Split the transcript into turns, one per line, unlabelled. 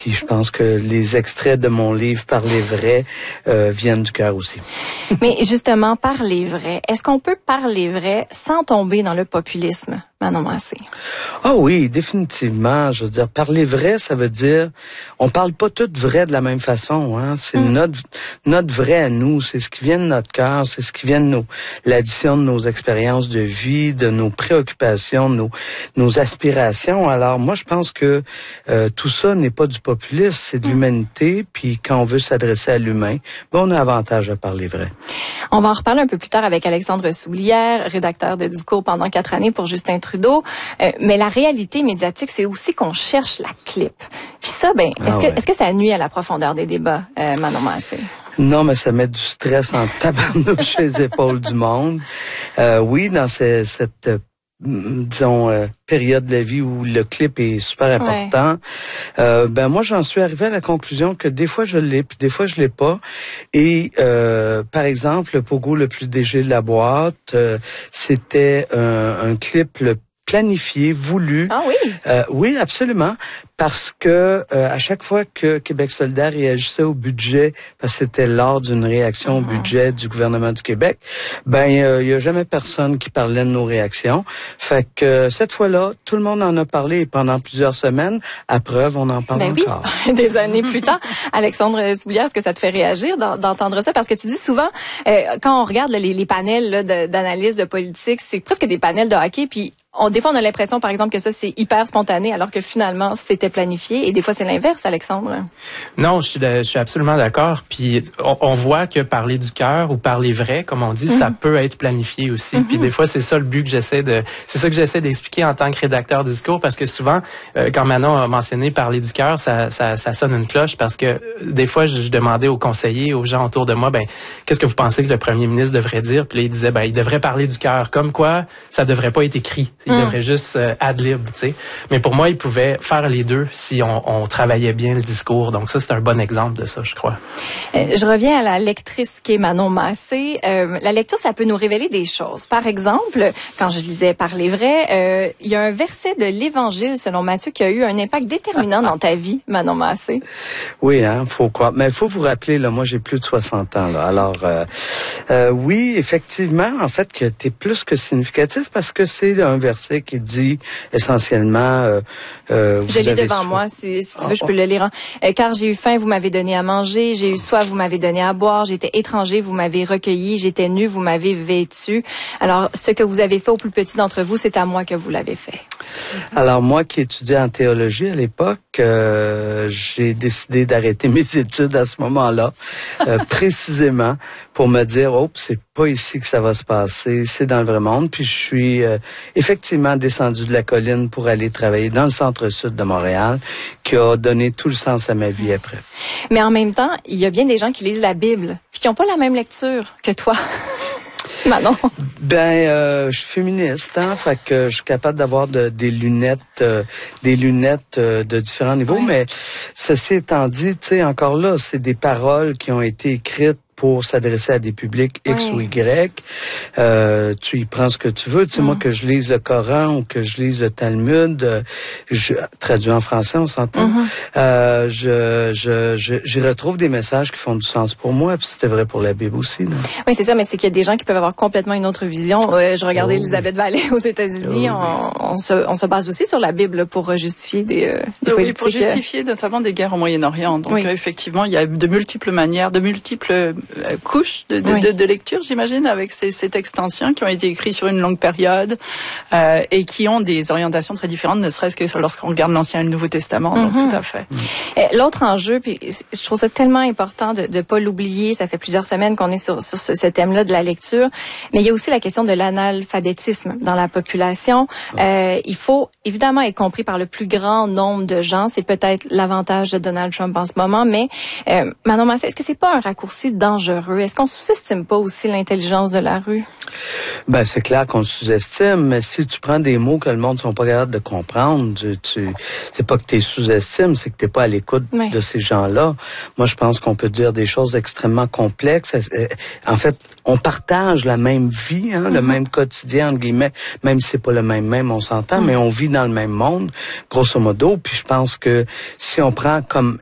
Puis je pense que les extraits de mon livre Parler vrai viennent du cœur aussi.
Mais justement, parler vrai. Est-ce qu'on peut parler vrai sans tomber dans le populisme, Manon Massé?
Ah oui, définitivement. Je veux dire, parler vrai, ça veut dire, on parle pas tout vrai de la même façon. Hein. C'est notre vrai à nous. C'est ce qui vient de notre cœur. C'est ce qui vient de l'addition de nos expériences de vie, de nos préoccupations, de nos aspirations. Alors moi, je pense que tout ça n'est pas du populisme, c'est de l'humanité. Puis quand on veut s'adresser à l'humain, on a avantage à parler vrai.
On va en reparler un peu plus tard avec Alexandre Soublière, rédacteur de Discours pendant 4 années pour Justin Trudeau. Mais la réalité médiatique, c'est aussi qu'on cherche la clip. Puis ça, est-ce que ça nuit à la profondeur des débats, Manon Massé?
Non, mais ça met du stress en tabarnouche chez les épaules du monde. Oui, dans cette période de la vie où le clip est super important. Ouais. Moi, j'en suis arrivé à la conclusion que des fois je l'ai, puis des fois je l'ai pas. Et par exemple, le pogo le plus léger de la boîte, c'était un clip planifié, voulu.
Ah oui?
Oui, absolument. Parce que à chaque fois que Québec solidaire réagissait au budget, parce que c'était lors d'une réaction au budget du gouvernement du Québec, il y a jamais personne qui parlait de nos réactions. Fait que cette fois-là, tout le monde en a parlé pendant plusieurs semaines. À preuve, on en parle encore.
Oui, des années plus tard. Alexandre Soublière, est-ce que ça te fait réagir d'entendre ça? Parce que tu dis souvent, quand on regarde les panels d'analyse de politique, c'est presque des panels de hockey, puis des fois, on a l'impression, par exemple, que ça, c'est hyper spontané, alors que finalement, c'était planifié. Et des fois, c'est l'inverse, Alexandre.
Non, je suis absolument d'accord. Puis, on voit que parler du cœur ou parler vrai, comme on dit, ça peut être planifié aussi. Puis, des fois, c'est ça le but que c'est ça que j'essaie d'expliquer en tant que rédacteur de discours, parce que souvent, quand Manon a mentionné parler du cœur, ça sonne une cloche, parce que des fois, je demandais aux conseillers, aux gens autour de moi, qu'est-ce que vous pensez que le premier ministre devrait dire? Puis là, il disait, il devrait parler du cœur. Comme quoi, ça devrait pas être écrit. Il devrait juste ad-lib, tu sais. Mais pour moi, il pouvait faire les deux si on travaillait bien le discours. Donc ça, c'est un bon exemple de ça, je crois.
Je reviens à la lectrice qui est Manon Massé. La lecture, ça peut nous révéler des choses. Par exemple, quand je lisais Parler vrai, il y a un verset de l'Évangile, selon Matthieu, qui a eu un impact déterminant dans ta vie, Manon Massé.
Oui, faut croire. Mais il faut vous rappeler, là, moi, j'ai plus de 60 ans, là. Alors, oui, effectivement, en fait, que t'es plus que significatif, parce que c'est un verset qui dit essentiellement...
je l'ai devant moi, si tu veux, je peux le lire. Car j'ai eu faim, vous m'avez donné à manger, j'ai eu soif, vous m'avez donné à boire, j'étais étranger, vous m'avez recueilli, j'étais nu, vous m'avez vêtu. Alors, ce que vous avez fait au plus petit d'entre vous, c'est à moi que vous l'avez fait.
Alors, moi qui étudiais en théologie à l'époque, j'ai décidé d'arrêter mes études à ce moment-là, précisément pour me dire, c'est pas ici que ça va se passer, c'est dans le vrai monde. Puis je suis effectivement descendu de la colline pour aller travailler dans le centre-sud de Montréal, qui a donné tout le sens à ma vie après.
Mais en même temps, il y a bien des gens qui lisent la Bible, puis qui n'ont pas la même lecture que toi. Manon.
Je suis féministe, fait que je suis capable d'avoir des lunettes de différents niveaux, mais ceci étant dit, tu sais, encore là, c'est des paroles qui ont été écrites pour s'adresser à des publics X ou Y. Tu y prends ce que tu veux. Tu sais, moi, que je lise le Coran ou que je lise le Talmud, je traduis en français, on s'entend. J'y retrouve des messages qui font du sens pour moi, puis c'était vrai pour la Bible aussi. Là.
Oui, c'est ça, mais c'est qu'il y a des gens qui peuvent avoir complètement une autre vision. Je regardais Elisabeth Vallée aux États-Unis. On se base aussi sur la Bible pour justifier des politiques.
Oui, pour justifier notamment des guerres au Moyen-Orient. Donc effectivement, il y a de multiples manières, de multiples couches de lecture, j'imagine, avec ces textes anciens qui ont été écrits sur une longue période et qui ont des orientations très différentes, ne serait-ce que lorsqu'on regarde l'Ancien et le Nouveau Testament. Donc tout à fait.
L'autre enjeu, puis je trouve ça tellement important de pas l'oublier, ça fait plusieurs semaines qu'on est sur ce thème-là de la lecture, mais il y a aussi la question de l'analphabétisme dans la population. Il faut évidemment être compris par le plus grand nombre de gens. C'est peut-être l'avantage de Donald Trump en ce moment, mais Manon Massé, est-ce que c'est pas un raccourci dangereux dangereux. Est-ce qu'on sous-estime pas aussi l'intelligence de la rue?
Ben, c'est clair qu'on le sous-estime, mais si tu prends des mots que le monde ne sont pas capables de comprendre, c'est pas que tu sous-estimes, c'est que tu n'es pas à l'écoute de ces gens-là. Moi, je pense qu'on peut dire des choses extrêmement complexes. En fait, on partage la même vie, le même quotidien, entre guillemets, même si c'est pas le même, on s'entend, mais on vit dans le même monde, grosso modo. Puis je pense que si on prend comme